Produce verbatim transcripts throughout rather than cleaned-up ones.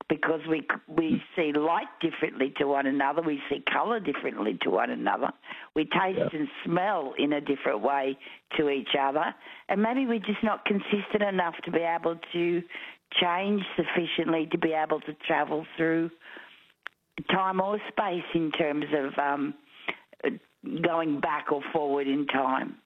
because we we see light differently to one another, we see colour differently to one another, we taste Yeah. and smell in a different way to each other, and maybe we're just not consistent enough to be able to change sufficiently to be able to travel through time or space in terms of um, going back or forward in time.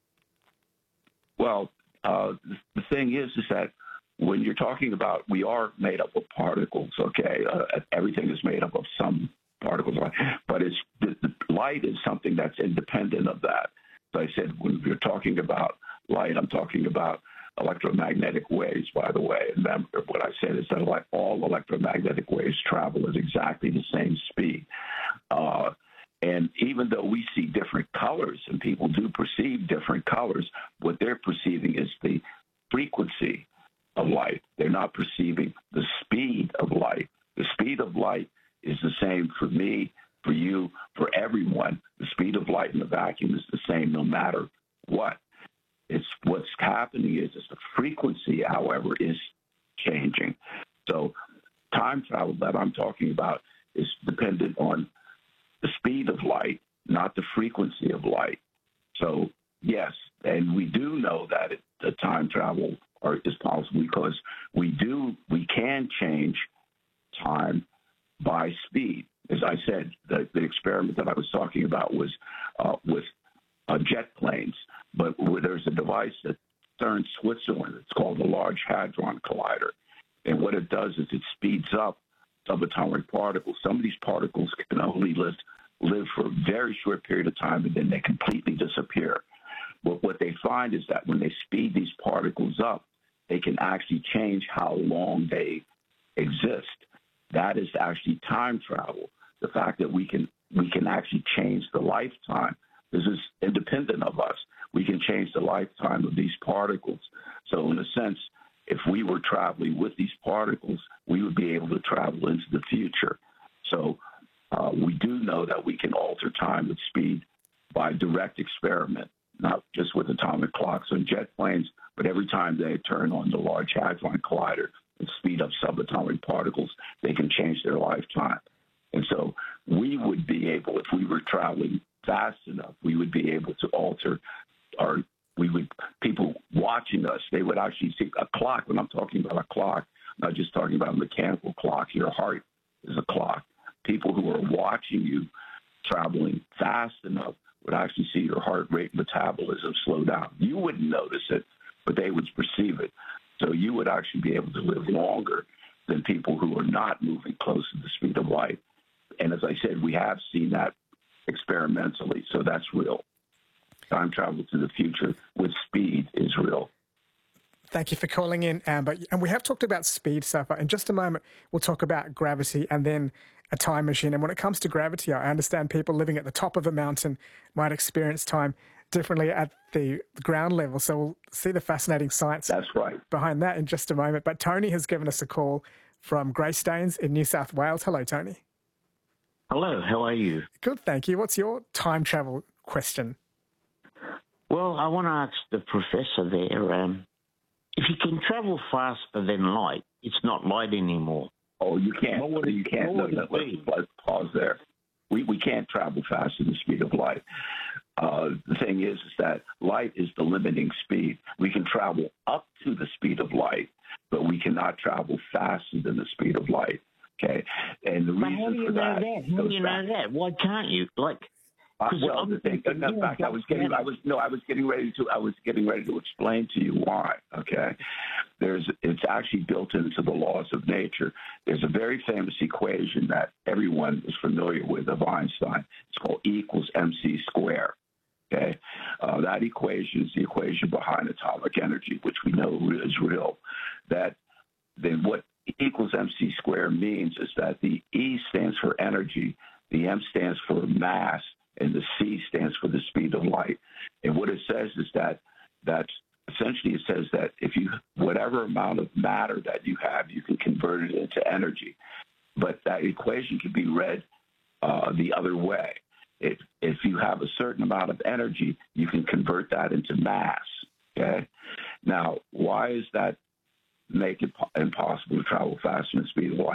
Well, uh, the thing is, is that when you're talking about, we are made up of particles, okay? Uh, everything is made up of some particles, but it's the, the light is something that's independent of that. So I said, when you're talking about light, I'm talking about electromagnetic waves, by the way. And remember, what I said is that like all electromagnetic waves travel at exactly the same speed. Uh, and even though we see different colors, and people do perceive different colors, what they're perceiving is the frequency of light. They're not perceiving the speed of light. The speed of light is the same for me, for you, for everyone. The speed of light in the vacuum is the same no matter what. It's what's happening is, is the frequency, however, is changing. So time travel that I'm talking about is dependent on the speed of light, not the frequency of light. So, yes, and we do know that it, the time travel are, is possible because we do, we can change time by speed. As I said, the, the experiment that I was talking about was uh, with uh, jet planes, but there's a device at CERN, Switzerland. It's called the Large Hadron Collider. And what it does is it speeds up subatomic particles. Some of these particles can only live, live for a very short period of time, and then they completely disappear. But what they find is that when they speed these particles up, they can actually change how long they exist. That is actually time travel. The fact that we can we can actually change the lifetime. This is independent of us. We can change the lifetime of these particles. So in a sense, if we were traveling with these particles, we would be able to travel into the future. So uh, we do know that we can alter time with speed by direct experiment, not just with atomic clocks on jet planes, but every time they turn on the Large Hadron Collider and speed up subatomic particles, they can change their lifetime. And so we would be able, if we were traveling fast enough, we would be able to alter our, we would, people watching us, they would actually see a clock. When I'm talking about a clock, I'm not just talking about a mechanical clock. Your heart is a clock. People who are watching you traveling fast enough would actually see your heart rate metabolism slow down. You wouldn't notice it, but they would perceive it. So you would actually be able to live longer than people who are not moving close to the speed of light. And as I said, we have seen that experimentally, so that's real. Time travel to the future with speed is real. Thank you for calling in, Amber. And we have talked about speed so far. In just a moment, we'll talk about gravity and then a time machine. And when it comes to gravity, I understand people living at the top of a mountain might experience time differently at the ground level. So we'll see the fascinating science That's right. behind that in just a moment. But Tony has given us a call from Greystanes in New South Wales. Hello, Tony. Hello, how are you? Good, thank you. What's your time travel question? Well, I want to ask the professor there, um, if you can travel faster than light, it's not light anymore. Oh, you can't. What would it- you can't. what No, would no, it let's, be? let's pause there. We we can't travel faster than the speed of light. Uh, the thing is, is that light is the limiting speed. We can travel up to the speed of light, but we cannot travel faster than the speed of light. Okay, and the But reason how do you for know that, that? How goes do you know back- that? Why can't you? Like, Uh, 'cause well, I'm the thing, thinking, in yeah, fact, I was getting, I was no, I was getting ready to, I was getting ready to explain to you why. Okay, there's, it's actually built into the laws of nature. There's a very famous equation that everyone is familiar with of Einstein. It's called E equals mc squared. Okay, uh, that equation is the equation behind atomic energy, which we know is real. That then what E equals mc squared means is that the E stands for energy, the M stands for mass, and the C stands for the speed of light. And what it says is that that's essentially it says that if you whatever amount of matter that you have, you can convert it into energy. But that equation can be read uh, the other way. If if you have a certain amount of energy, you can convert that into mass. Okay. Now, why is that make it po- impossible to travel faster than the speed of light?